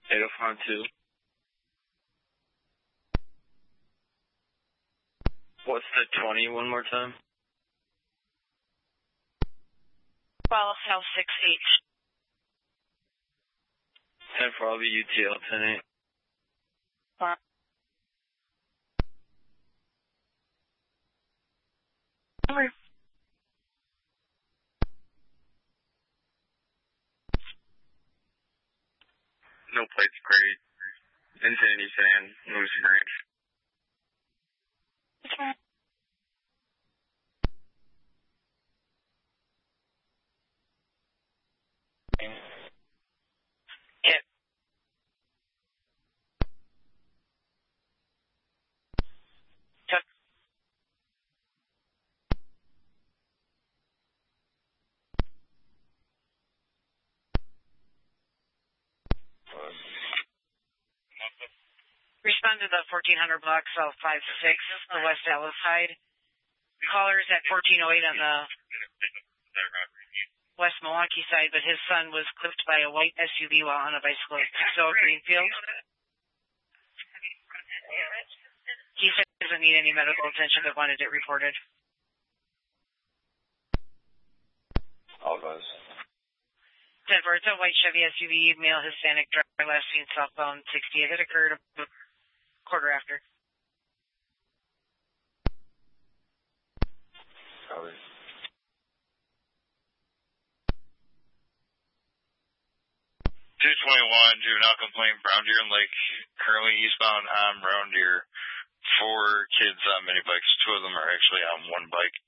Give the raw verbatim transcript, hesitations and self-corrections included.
eight oh five two. What's the twenty one more time? twelve L six H. ten four, I'll be U T L ten eight. Fine. No plates, grade. Infinity Sand, Moose Ranch. Yeah. Check. Respond to the fourteen hundred block south five six, the West Dallas side. Caller's at fourteen oh eight on the West Milwaukee side, but his son was clipped by a white S U V while on a bicycle at six oh Greenfield. He said he doesn't need any medical attention but wanted it reported. All goes. ten four, it's a white Chevy S U V, male Hispanic, driver last seen southbound sixtieth. It occurred a quarter after. Probably. two twenty-one, juvenile complaint, Brown Deer and Lake, currently eastbound on Brown Deer. Four kids on mini bikes. Two of them are actually on one bike.